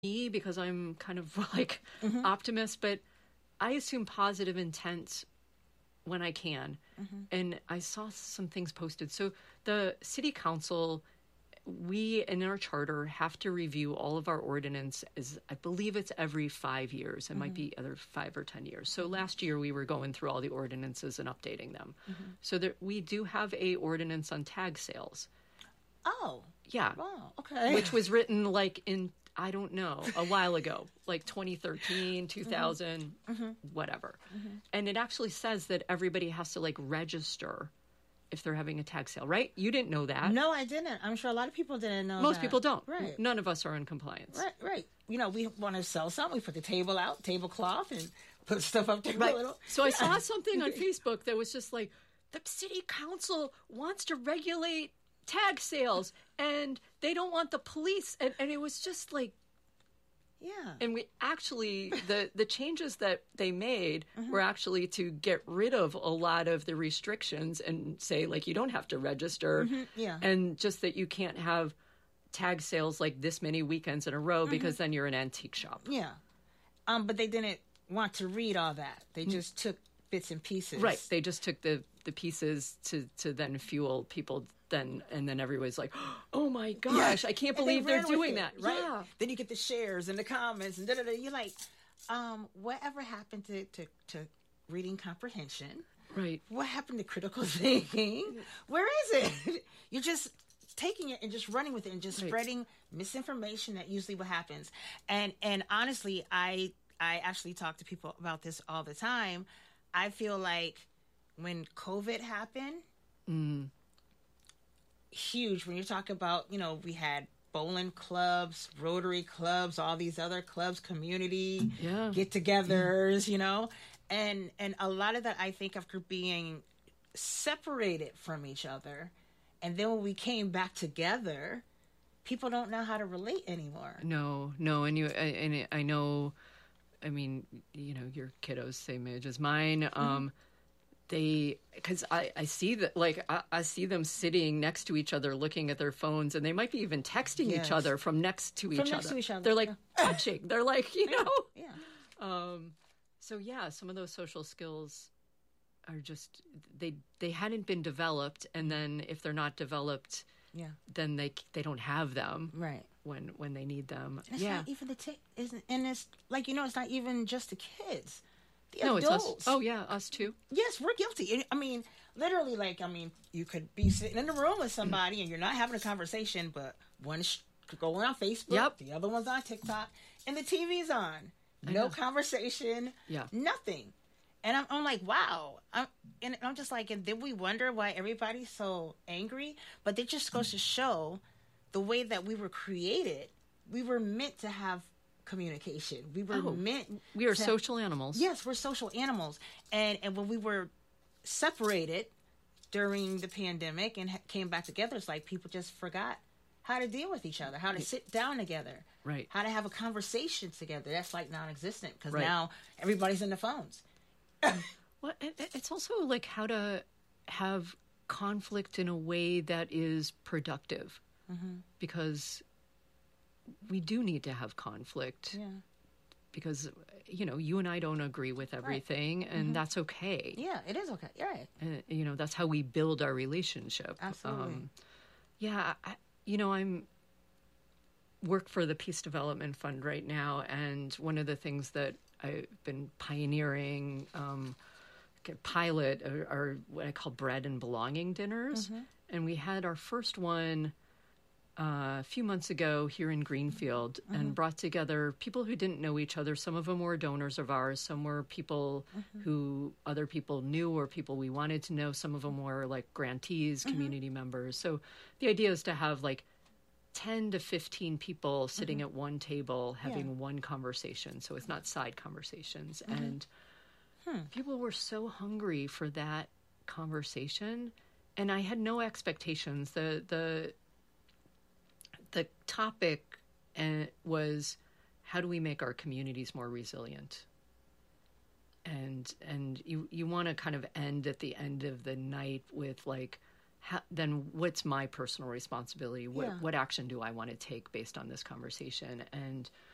me because I'm kind of like optimist, but I assume positive intent when I can. And I saw some things posted. So the city council, we in our charter have to review all of our ordinances. I believe it's every 5 years. It might be other 5 or 10 years. So last year we were going through all the ordinances and updating them. So we do have a ordinance on tag sales. Oh. Yeah. Oh, okay. Which was written like in, I don't know, a while ago, like 2013, 2000, whatever. And it actually says that everybody has to like register if they're having a tag sale, right? You didn't know that. No, I didn't. I'm sure a lot of people didn't know Most that. people don't. Right. None of us are in compliance. Right. You know, we want to sell something. We put the table out, tablecloth, and put stuff up there. Right. A little. So I saw something on Facebook that was just like, the city council wants to regulate tag sales and they don't want the police. And it was just like, Yeah. and we actually, the changes that they made were actually to get rid of a lot of the restrictions and say, like, you don't have to register. Yeah. And just that you can't have tag sales like this many weekends in a row because then you're an antique shop. Yeah. But they didn't want to read all that. They just took bits and pieces. Right. They just took the pieces to then fuel people then, and then everybody's like, oh my gosh, I can't believe they're doing that. Right? Yeah. Then you get the shares and the comments and da-da-da. You're like, whatever happened to reading comprehension? Right. What happened to critical thinking? Where is it? You're just taking it and just running with it and just spreading misinformation. That usually what happens. And honestly, I actually talk to people about this all the time. I feel like when COVID happened, huge. When you talk about, we had bowling clubs, Rotary clubs, all these other clubs, community get-togethers, and a lot of that I think after being separated from each other, and then when we came back together, people don't know how to relate anymore. No, and I know. I mean, your kiddos same age as mine. Because I see that, like, I see them sitting next to each other, looking at their phones, and they might be even texting each other from next to each other. They're like touching. They're like, Yeah. So yeah, some of those social skills are just they hadn't been developed, and then if they're not developed, then they don't have them right when they need them. And it's not even and it's like it's not even just the kids. The adults. It's us. Oh yeah, us too. Yes, we're guilty. I mean, literally, you could be sitting in the room with somebody and you're not having a conversation, but one's going on Facebook, the other one's on TikTok, and the TV's on. No conversation. Yeah. Nothing. And I'm like, wow. I'm just like, and then we wonder why everybody's so angry. But it just goes to show the way that we were created. We were meant to have communication. We were we are social animals. Yes, we're social animals. And when we were separated during the pandemic and came back together, it's like people just forgot how to deal with each other, how to sit down together, right? How to have a conversation together. That's like non-existent because now everybody's in the phones. Well, it's also like how to have conflict in a way that is productive, because we do need to have conflict. Yeah. Because you and I don't agree with everything, and that's okay. Yeah, it is okay. You're right. That's how we build our relationship. Absolutely. I'm work for the Peace Development Fund right now, and one of the things that I've been pioneering, pilot, are what I call bread and belonging dinners, and we had our first one a few months ago here in Greenfield, and brought together people who didn't know each other. Some of them were donors of ours. Some were people who other people knew or people we wanted to know. Some of them were like grantees, community members. So the idea is to have like 10 to 15 people sitting at one table having one conversation. So it's not side conversations. And people were so hungry for that conversation. And I had no expectations. The topic was, how do we make our communities more resilient? And you want to kind of end at the end of the night with like, then what's my personal responsibility? What action do I want to take based on this conversation? And